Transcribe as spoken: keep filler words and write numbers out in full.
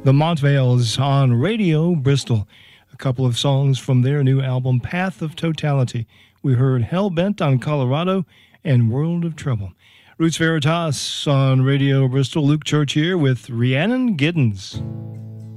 the Montvales on Radio Bristol. A couple of songs from their new album, Path of Totality. We heard Hellbent on Colorado and World of Trouble. Roots Veritas on Radio Bristol. Luke Church here with Rhiannon Giddens.